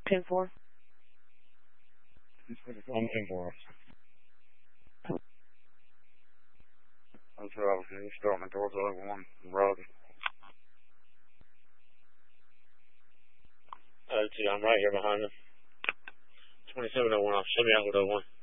10-4. I'm 10-4. I'm traveling. Starting towards the one road. I'm right here behind him. 2701 off. Show me out with 01.